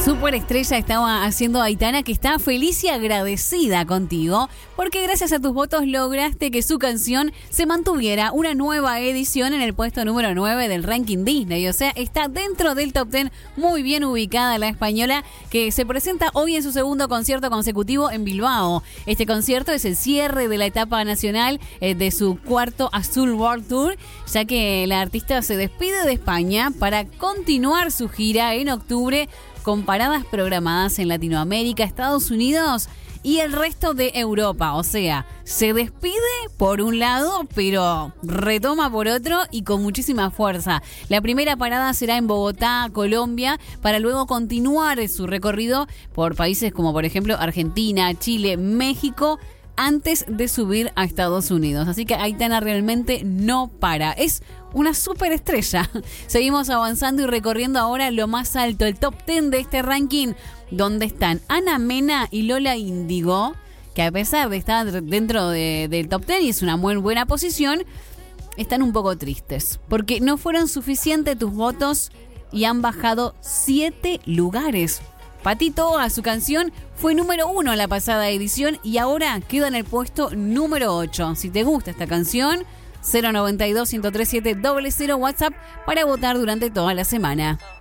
Superestrella estaba haciendo Aitana, que está feliz y agradecida contigo porque gracias a tus votos lograste que su canción se mantuviera una nueva edición en el puesto número 9 del ranking Disney. O sea, está dentro del top 10, muy bien ubicada la española, que se presenta hoy en su segundo concierto consecutivo en Bilbao. Este concierto es el cierre de la etapa nacional de su cuarto Azul World Tour, ya que la artista se despide de España para continuar su gira en octubre con paradas programadas en Latinoamérica, Estados Unidos y el resto de Europa. O sea, se despide por un lado, pero retoma por otro y con muchísima fuerza. La primera parada será en Bogotá, Colombia, para luego continuar su recorrido por países como por ejemplo Argentina, Chile, México, antes de subir a Estados Unidos. Así que Aitana realmente no para. Es una superestrella. Seguimos avanzando y recorriendo ahora lo más alto, el top 10 de este ranking, donde están Ana Mena y Lola Índigo, que a pesar de estar dentro del top 10 y es una muy buena posición, están un poco tristes, porque no fueron suficientes tus votos y han bajado 7 lugares. Patito, a su canción, fue número 1 en la pasada edición y ahora queda en el puesto número 8. Si te gusta esta canción, 092-103-700 WhatsApp para votar durante toda la semana.